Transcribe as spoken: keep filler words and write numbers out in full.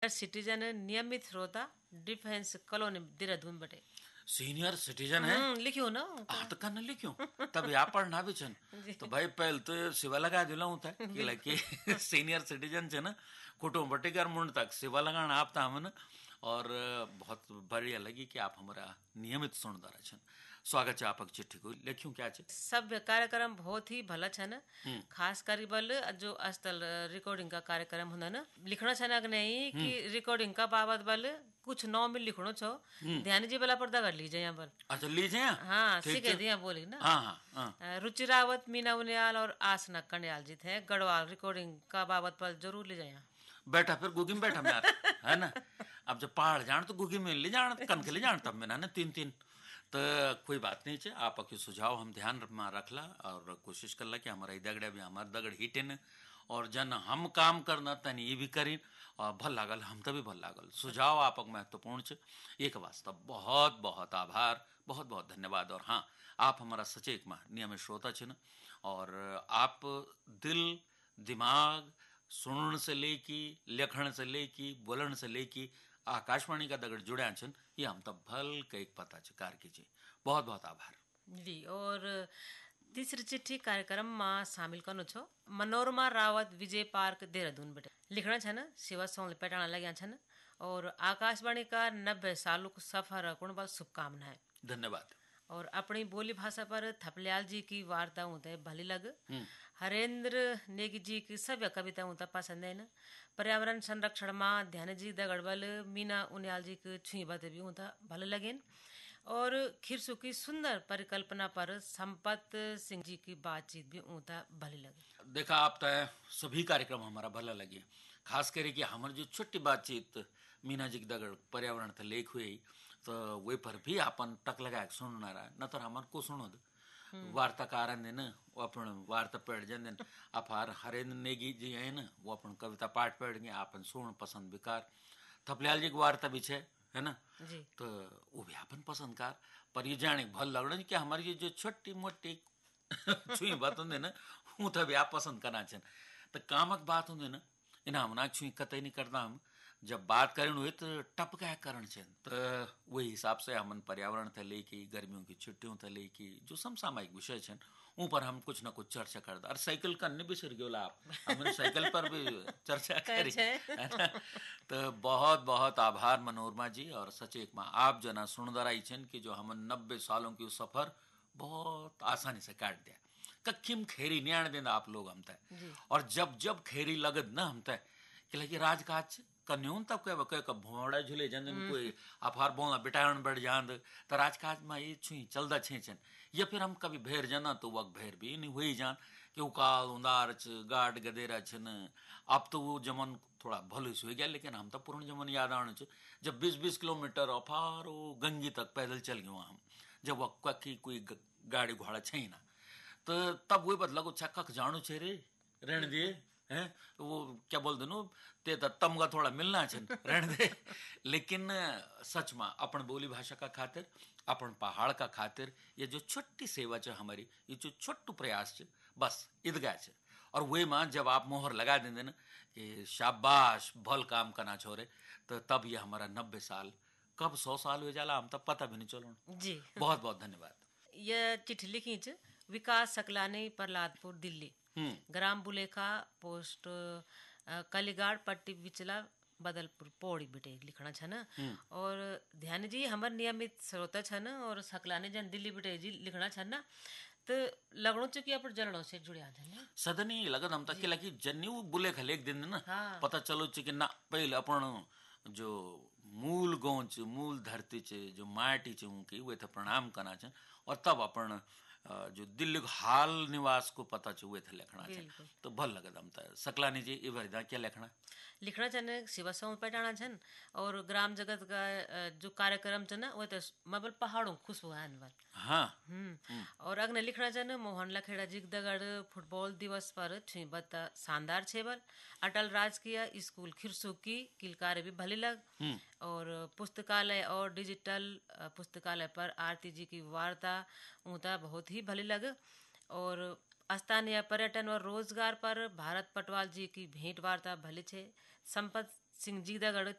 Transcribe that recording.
Citizen नियमित श्रोता defence colony Dehradun बटे सीनियर सिटीजन है। लिखियो ना हाँ तो कन लिखियो तब यहाँ पढ़ना भी छन तो भाई पहले तो सेवा लगा दिला होता है कि लगे सीनियर सिटीजन छे ना कुटुंब बटेकर मुंड तक सेवा लगाना आप हमन और बहुत बढ़िया लगी कि आप हमारा नियमित सुनदार छन। स्वागत है आपक चिट्ठी को लिखियो क्या छे। सब कार्यक्रम बहुत ही भला छन, खास करी बल जो अस्तल रिकॉर्डिंग का कार्यक्रम होना ना लिखना छन अग नहीं कि रिकॉर्डिंग का बाबत बल कुछ नौ में लिखनो छो ध्यान जी बला पर्दा कर लीजिए यहाँ पर। अच्छा लीजिए हाँ सीखे दिया बोली ना। हाँ हाँ हाँ रुचि रावत, मीना उनियाल और आसना कन्याल जी थे गढ़वाल रिकॉर्डिंग का बाबत पर जरूर ले जाए। बैठा फिर गुगी में बैठा मैं है ना। अब जब पहाड़ जान तो गुगी में ले जान कन के ले जान तब मैंने ना तीन तीन तो कोई बात नहीं है। आपके सुझाव हम ध्यान में रखला और कोशिश करला कि हमारा दगड़ा भी हमारे दगड़ हिटेन और जन हम काम करना तन ये भी करें और भल लागल हम तभी भल लागल। सुझाव आपक महत्वपूर्ण है एक वास्तव बहुत बहुत आभार बहुत बहुत धन्यवाद। और हाँ आप हमारा सचेत में नियमित श्रोता छे और आप दिल दिमाग सुनने से लेके लिखण से लेके बोलन से लेके आकाशवाणी का दगड़ जुड़ा छन ये हम तब भल कई पता कार कीजिए। बहुत बहुत आभार जी। और तीसरी चिट्ठी कार्यक्रम में शामिल करनो छो मनोरमा रावत विजय पार्क देहरादून बटे लिखना छन सेवा सौल पेटाना लग्या छन और आकाशवाणी का नब्बे सालों को सफर कुण बल शुभकामनाएं। धन्यवाद। और अपनी बोली भाषा पर थपलियाल जी की वार्ता होते भली लग। हरेंद्र नेगी जी की सभ्य कविता होता पसंद है ना। पर्यावरण संरक्षण में ध्यान जी दगड़बल मीना उनियाल जी की छुई बातें भी होता भले लगेन। और खिरसू की सुंदर परिकल्पना पर संपत सिंह जी की बातचीत भी होता भली लगे। देखा आप तो सभी कार्यक्रम हमारा भला लगे खास करके कि हमारी जो छोटी बातचीत मीना जी की दगड़ पर्यावरण थे लेख हुई तो वे पर भी अपन टक लगा सुनना रहा न तो हमार को सुनो वार्ताकार न वो अपन वार्ता पढ़ जन अपार हरेंद्र नेगी जी है ना वो अपन कविता पाठ पढ़ गए अपन सुन पसंद विकार थपलियाल जी की वार्ता भी है है ना जी। तो वो भी अपन पसंद कार पर ये जाने भल लगन कि हमारी ये जो छोटी मोटी छुई बात होंगे ना वो तो भी आप पसंद करना चाहिए तो कामक बात होंगे ना इन्हें हम ना छुई कतई नहीं करता हम जब बात करें हुए तो टप क्या करण छे तो वही हिसाब से हमन पर्यावरण थे लेके गर्मियों की छुट्टियों थे लेके जो समसामयिक विषय छे ऊपर हम कुछ ना कुछ चर्चा करता और साइकिल करने भी सिर गयोला आप हमने साइकिल पर भी चर्चा करी है ना। तो बहुत बहुत आभार मनोरमा जी और सचेत माँ आप जना सुनदराई छन कि जो हम नब्बे सालों की सफर बहुत आसानी से काट दिया कखिम खेरी नहीं आने देना आप लोग हम तय और जब जब खेरी लगद ना हम तय कि लगी राजकाज कन्यून तब कह कह कब भोड़ा झूले जन कोई अफार बोला बिटारण बढ़ जांद तो राजकाज में ये छुई चलदा छे छन या फिर हम कभी भेर जाना तो वक्त भेर भी नहीं हुई जान कि उकाल उंदार च गाड गदेरा छन। अब तो वो जमन थोड़ा भलो हो गया लेकिन हम तो पुराने जमन याद आने च जब बीस बीस किलोमीटर अफार गंगी तक पैदल चल गए हम जब वह कखी कोई गाड़ी घोड़ा छे ना तो तब वही बदला को छक्का जाणु छे रे रहने दिए है वो क्या बोल देनु ते तमगा थोड़ा मिलना छन रहने दे। लेकिन सच में अपन बोली भाषा का खातिर अपन पहाड़ का खातिर ये जो छोटी सेवा च हमारी ये जो छोटू प्रयास च बस ईदगाह च और वे मां जब आप मोहर लगा देंगे ना कि शाबाश भल काम करना छोरे तो तब ये हमारा नब्बे साल कब सौ साल हो जाला हम तब पता भी नहीं चलो जी। बहुत बहुत धन्यवाद। ये चिट्ठी लिखी च विकास सकलानी प्रहलादपुर दिल्ली ग्राम बुलेखा पोस्ट कलिगाड़ पट्टी बिचला बदलपुर पौड़ी बेटे लिखना छन। और ध्यान जी हमार नियमित श्रोता छन और सकलानी जन दिल्ली बेटे जी लिखना छन ना तो लगणो च कि अपन जलड़ों से जुड़िया थे सदनी लगन हम तक लगी जन्यू बुलेखा लेख दिन ना हाँ। पता चलो च कि ना पहले अपन जो मूल गाँव च मूल धरती च जो माटी च उनकी वे थे प्रणाम करना छ और तब अपन जो दिल्ली हाल निवास को पता च हुए थे लिखना छ तो भल लगत हम सकलानी जी ये भरदा क्या लिखना लिखना छन शिवा सौ पैटाना छन और ग्राम जगत का जो कार्यक्रम छ ना वो तो मबल पहाड़ों खुशबू है अनवर। हाँ हम्म और अग्ने लिखना छन मोहन लखेड़ा जी दगड़ फुटबॉल दिवस पर छी बता शानदार छेबल अटल राजकीय स्कूल खिरसू की किलकार भी भली लग। और पुस्तकालय और डिजिटल पुस्तकालय पर आरती जी की वार्ता ऊता बहुत ही भली लग। और स्थानीय पर्यटन और रोजगार पर भारत पटवाल जी की भेंट वार्ता भले छे। संपत सिंह जी दगड़